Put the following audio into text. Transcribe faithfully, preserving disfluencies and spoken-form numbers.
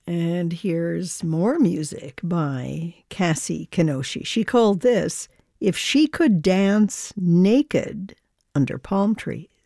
And here's more music by Cassie Kinoshi. She called this If She Could Dance Naked Under Palm Trees.